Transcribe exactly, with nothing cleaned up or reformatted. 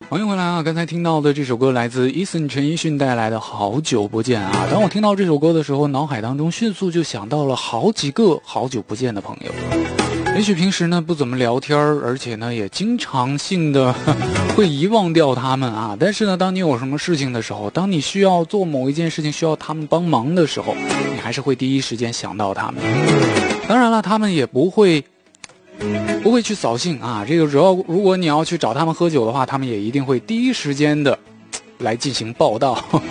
欢迎回来啊！刚才听到的这首歌来自 Eason 陈奕迅带来的《好久不见》啊。当我听到这首歌的时候，脑海当中迅速就想到了好几个好久不见的朋友。也许平时呢不怎么聊天，而且呢也经常性的会遗忘掉他们啊。但是呢，当你有什么事情的时候，当你需要做某一件事情需要他们帮忙的时候，你还是会第一时间想到他们。当然了，他们也不会不会去扫兴啊。这个主要如果你要去找他们喝酒的话，他们也一定会第一时间的来进行报道。